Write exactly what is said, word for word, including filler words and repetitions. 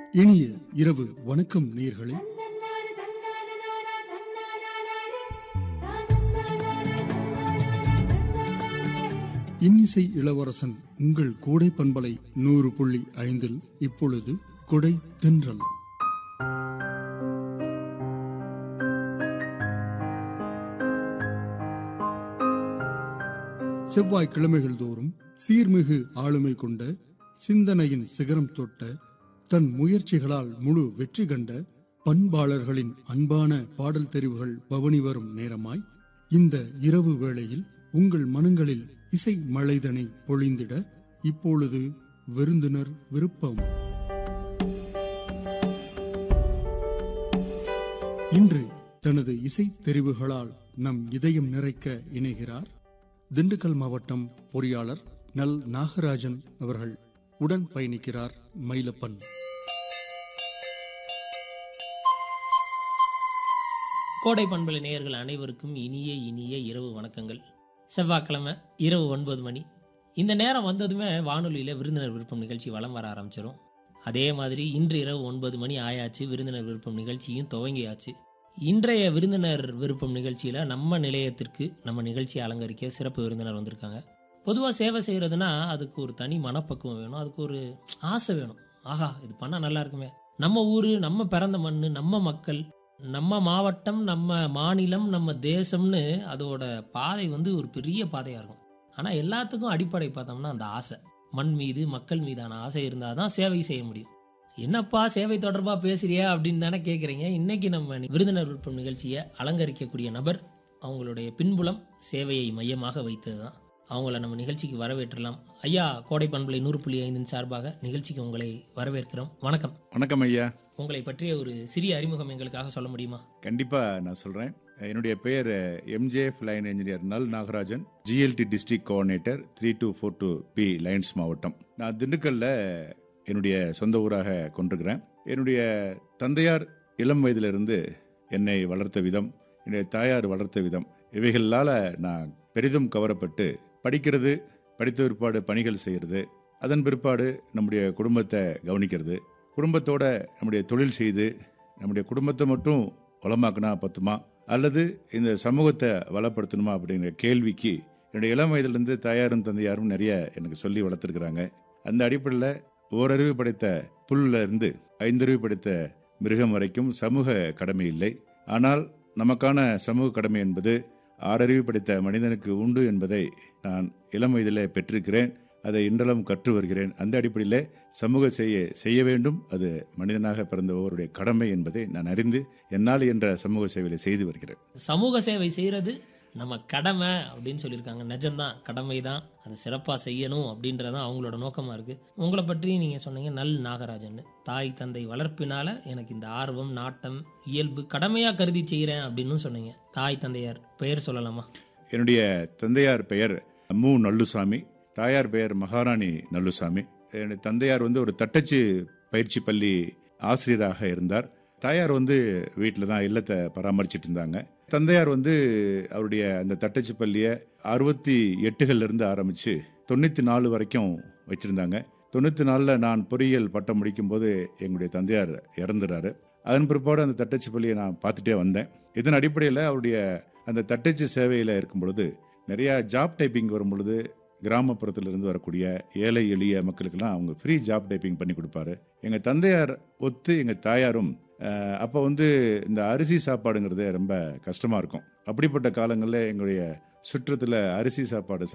இனிய இரவு வணக்கம் நேயர்களே. இன்னிசை இளவரசன் உங்கள் கோடை பண்பலை நூறு புள்ளி ஐந்தில் இப்பொழுது கொடை தென்றல். செவ்வாய் கிழமைகள் தோறும் சீர்மிகு ஆளுமை கொண்ட, சிந்தனையின் சிகரம் தொட்ட, தன் முயற்சிகளால் முழு வெற்றி கண்ட பண்பாளர்களின் அன்பான பாடல் தெரிவுகள் பவனி வரும் நேரமாய் இந்த இரவு வேளையில் உங்கள் மனங்களில் இசை மழைதனை பொழிந்திட இப்பொழுது விருந்தினர் விருப்பம். இன்று தனது இசை தெரிவுகளால் நம் இதயம் நிறைக்க இணைகிறார் திண்டுக்கல் மாவட்டம் பொறியாளர் நல் நாகராஜன் அவர்கள். உடன் பயணிக்கிறார் மயிலப்பன். கோடை பண்பலை நேயர்கள் அனைவருக்கும் இனிய இனிய இரவு வணக்கங்கள். செவ்வாய்க்கிழமை இரவு ஒன்பது மணி. இந்த நேரம் வந்ததுமே வானொலியில் விருந்தினர் விருப்பம் நிகழ்ச்சி வலம் வர ஆரம்பிச்சிடும். அதே மாதிரி இன்று இரவு ஒன்பது மணி ஆயாச்சு, விருந்தினர் விருப்பம் நிகழ்ச்சியும் துவங்கியாச்சு. இன்றைய விருந்தினர் விருப்பம் நிகழ்ச்சியில் நம்ம நிலையத்திற்கு நம்ம நிகழ்ச்சியை அலங்கரிக்க சிறப்பு விருந்தினர் வந்திருக்காங்க. பொதுவாக சேவை செய்கிறதுனா அதுக்கு ஒரு தனி மனப்பக்குவம் வேணும், அதுக்கு ஒரு ஆசை வேணும். ஆஹா, இது பண்ணால் நல்லா இருக்குமே. நம்ம ஊர், நம்ம பிறந்த மண், நம்ம மக்கள், நம்ம மாவட்டம், நம்ம மாநிலம், நம்ம தேசம்னு அதோட பாதை வந்து ஒரு பெரிய பாதையாக இருக்கும். ஆனால் எல்லாத்துக்கும் அடிப்படை பார்த்தோம்னா அந்த ஆசை, மண் மீது மக்கள் மீதான ஆசை இருந்தால் தான் சேவை செய்ய முடியும். என்னப்பா சேவை தொடர்பாக பேசுறியா அப்படின்னு தானே கேட்குறீங்க. இன்னைக்கு நம்ம விருந்தினர் விருப்பம் நிகழ்ச்சியை அலங்கரிக்கக்கூடிய நபர், அவங்களுடைய பின்புலம் சேவையை மையமாக வைத்தது தான். அவங்கள நம்ம நிகழ்ச்சிக்கு வரவேற்றலாம். ஐயா, கோடை பண்பலை நூறு புள்ளி ஐந்தின் சார்பாக நிகழ்ச்சிக்கு உங்களை வரவேற்கிறோம். வணக்கம். வணக்கம் ஐயா. உங்களை பற்றிய ஒரு சிறிய அறிமுகம் எங்களுக்காக சொல்ல முடியுமா? கண்டிப்பா நான் சொல்றேன். என்னுடைய பெயர் எம்ஜேஎஃப் லைன் இன்ஜினியர் நல் Nagarajan, GLT district coordinator three two four two B lines மாவட்டம். நான் திண்டுக்கல்ல என்னுடைய சொந்த ஊராக கொண்டிருக்கிறேன். என்னுடைய தந்தையார் இளம் வயதிலிருந்து என்னை வளர்த்த விதம், என்னுடைய தாயார் வளர்த்த விதம், இவைகளால் நான் பெரிதும் கவரப்பட்டு படிக்கிறது, படித்த பிற்பாடு பணிகள் செய்கிறது, அதன் பிற்பாடு நம்முடைய குடும்பத்தை கவனிக்கிறது, குடும்பத்தோட நம்முடைய தொழில் செய்து நம்முடைய குடும்பத்தை மட்டும் வளமாக்கினா பத்துமா அல்லது இந்த சமூகத்தை வளப்படுத்தணுமா அப்படிங்கிற கேள்விக்கு என்னுடைய இளம் வயதிலிருந்து தாயாரும் தந்தையாரும் நிறைய எனக்கு சொல்லி வளர்த்துருக்குறாங்க. அந்த அடிப்படையில் ஓரறிவு படைத்த புல்ல இருந்து ஐந்தறிவு படைத்த மிருகம் வரைக்கும் சமூக கடமை இல்லை. ஆனால் நமக்கான சமூக கடமை என்பது ஆறறிவு படைத்த மனிதனுக்கு உண்டு என்பதை நான் இளம் வயதிலே பெற்றிருக்கிறேன். அதை இன்றளவும் கற்று வருகிறேன். அந்த அடிப்படையில் சமூக செய்ய செய்ய வேண்டும், அது மனிதனாக பிறந்த ஒருவருடைய கடமை என்பதை நான் அறிந்து என்னால் என்ற சமூக சேவையை செய்து வருகிறேன். சமூக சேவை செய்யறது நம்ம கடமை அப்படின்னு சொல்லியிருக்காங்க. நிஜம்தான், கடமை தான், அதை சிறப்பாக செய்யணும் அப்படின்றதான் அவங்களோட நோக்கமாக இருக்குது. உங்களை பற்றி நீங்கள் சொன்னீங்க நல் நாகராஜன். தாய் தந்தை வளர்ப்பினால எனக்கு இந்த ஆர்வம், நாட்டம், இயல்பு கடமையாக கருதி செய்கிறேன் அப்படின்னு சொன்னீங்க. தாய் தந்தையார் பெயர் சொல்லலாமா? என்னுடைய தந்தையார் பெயர் மு நல்லுசாமி, தாயார் பெயர் மகாராணி நல்லுசாமி. என்னுடைய தந்தையார் வந்து ஒரு தட்டச்சு பயிற்சி பள்ளி ஆசிரியராக இருந்தார். தாயார் வந்து வீட்டில் தான் இல்லத்தை பராமரிச்சுட்டு இருந்தாங்க. தந்தையார் வந்து அவருடைய அந்த தட்டச்சு பள்ளியை அறுபத்தி எட்டுகள்ல இருந்து ஆரம்பித்து தொண்ணூற்றி நாலு வரைக்கும் வச்சுருந்தாங்க. தொண்ணூற்றி நாலில் நான் பொறியியல் பட்டம் முடிக்கும் போது எங்களுடைய தந்தையார் இறந்துறாரு. அதன் பிற்பாடு அந்த தட்டச்சு பள்ளியை நான் பார்த்துட்டே வந்தேன். இதன் அடிப்படையில் அவருடைய அந்த தட்டச்சு சேவையில் இருக்கும் பொழுது நிறையா ஜாப் டைப்பிங் வரும் பொழுது கிராமப்புறத்திலிருந்து வரக்கூடிய ஏழை எளிய மக்களுக்கெல்லாம் அவங்க ஃப்ரீ ஜாப் டைப்பிங் பண்ணி கொடுப்பாரு. எங்கள் தந்தையார் ஒத்து எங்கள் தாயாரும் அப்போ வந்து இந்த அரிசி சாப்பாடுங்கிறது ரொம்ப கஷ்டமாக இருக்கும். அப்படிப்பட்ட காலங்களில் எங்களுடைய சுற்றத்தில் அரிசி சாப்பாடு